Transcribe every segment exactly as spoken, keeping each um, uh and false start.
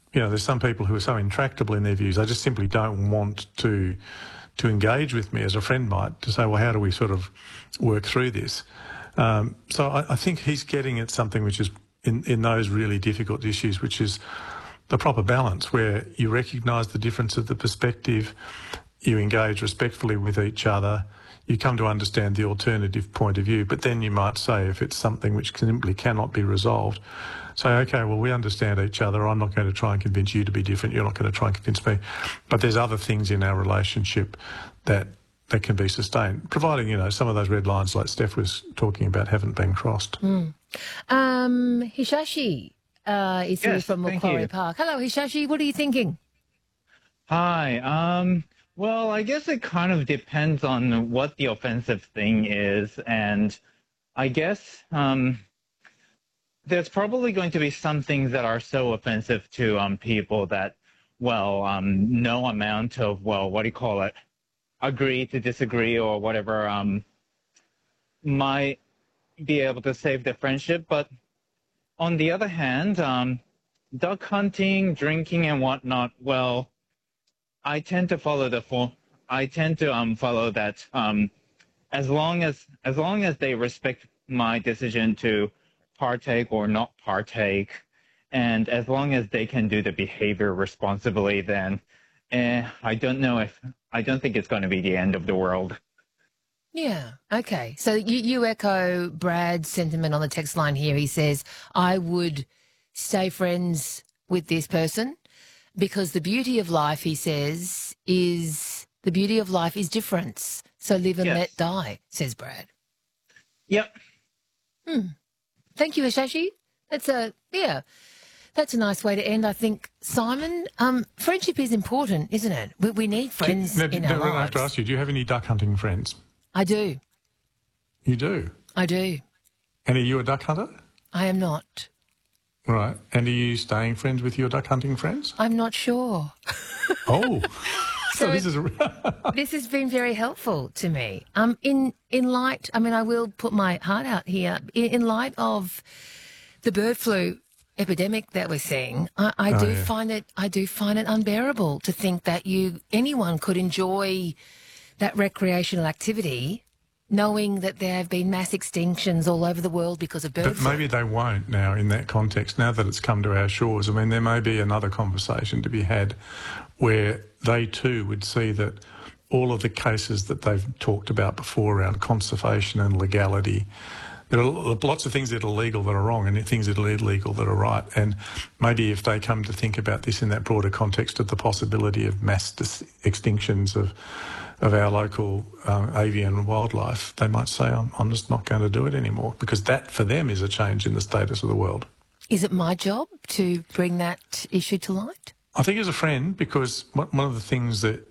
you know, there's some people who are so intractable in their views, they just simply don't want to to engage with me as a friend might, to say, well, how do we sort of work through this? Um, so I, I think he's getting at something which is in, in those really difficult issues, which is the proper balance where you recognise the difference of the perspective, you engage respectfully with each other, you come to understand the alternative point of view, but then you might say if it's something which simply cannot be resolved, say, okay, well, we understand each other. I'm not going to try and convince you to be different. You're not going to try and convince me. But there's other things in our relationship that that can be sustained, providing, you know, some of those red lines like Steph was talking about haven't been crossed. Mm. Um, Hishashi uh, is here Yes, from thank Macquarie you. Park. Hello, Hishashi. What are you thinking? Hi. Um, well, I guess it kind of depends on what the offensive thing is. And I guess um, there's probably going to be some things that are so offensive to um, people that, well, um, no amount of, well, what do you call it, agree to disagree or whatever um, might be able to save the friendship. But on the other hand, um, duck hunting, drinking, and whatnot, well, I tend to follow the full. I tend to um follow that um, as long as as long as they respect my decision to partake or not partake, and as long as they can do the behavior responsibly, then eh, I don't know if I don't think it's going to be the end of the world. Yeah, okay. So you, you echo Brad's sentiment on the text line here. He says, I would stay friends with this person because the beauty of life, he says, is the beauty of life is difference. So live and Yes. let die, says Brad. Yep. Hmm. Thank you, Hishashi. That's a, yeah, that's a nice way to end, I think. Simon, um, friendship is important, isn't it? We, we need friends Now, in now, our I have to lives. ask you, do you have any duck hunting friends? I do. You do? I do. And are you a duck hunter? I am not. Right. And are you staying friends with your duck hunting friends? I'm not sure. Oh, so, So this is... A This has been very helpful to me. Um, in in light, I mean, I will put my heart out here. In, in light of the bird flu epidemic that we're seeing, I, I Oh, do yeah. find it. I do find it unbearable to think that you anyone could enjoy that recreational activity, knowing that there have been mass extinctions all over the world because of bird But flu. maybe they won't now in that context, now that it's come to our shores. I mean, there may be another conversation to be had where they too would see that all of the cases that they've talked about before around conservation and legality, there are lots of things that are legal that are wrong and things that are illegal that are right. And maybe if they come to think about this in that broader context of the possibility of mass dis- extinctions of of our local um, avian wildlife, they might say, I'm, I'm just not going to do it anymore, because that for them is a change in the status of the world. Is it my job to bring that issue to light? I think as a friend, because one one of the things that,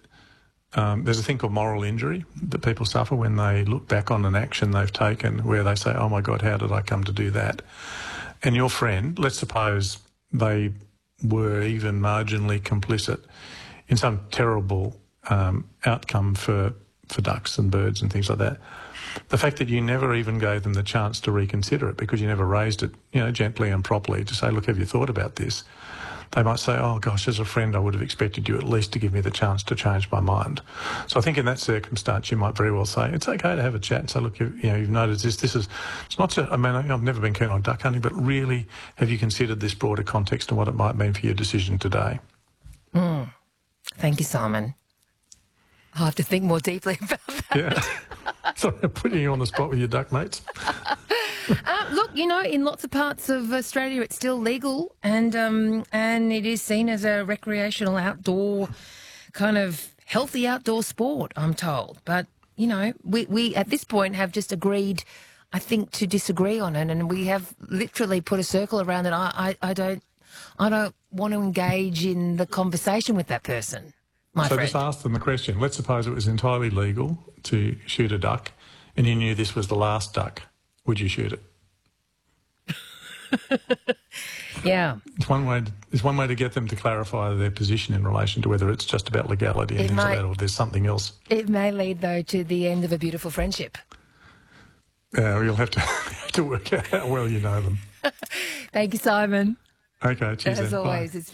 um, there's a thing called moral injury that people suffer when they look back on an action they've taken where they say, oh my God, how did I come to do that? And your friend, let's suppose they were even marginally complicit in some terrible um, outcome for, for ducks and birds and things like that. The fact that you never even gave them the chance to reconsider it because you never raised it, you know, gently and properly to say, look, have you thought about this? They might say, oh gosh, as a friend, I would have expected you at least to give me the chance to change my mind. So I think in that circumstance, you might very well say, it's okay to have a chat and say, look, you, you know, you've noticed this, this is, it's not so, I mean, I've never been keen on duck hunting, but really, have you considered this broader context and what it might mean for your decision today? Mm. Thank you, Simon. I'll have to think more deeply about that. Yeah. Sorry, I'm putting you on the spot with your duck mates. Uh, look, you know, in lots of parts of Australia, it's still legal, and um, and it is seen as a recreational outdoor kind of healthy outdoor sport, I'm told. But you know, we we at this point have just agreed, I think, to disagree on it, and we have literally put a circle around it. I I, I don't I don't want to engage in the conversation with that person, my So friend. just ask them the question. Let's suppose it was entirely legal to shoot a duck and you knew this was the last duck. Would you shoot it? Yeah. It's one way. To, it's one way to get them to clarify their position in relation to whether it's just about legality and It things might- like that, or there's something else. It may lead, though, to the end of a beautiful friendship. Uh, you'll have to to work out how well you know them. Thank you, Simon. Okay, cheers. As then. Bye. always, it's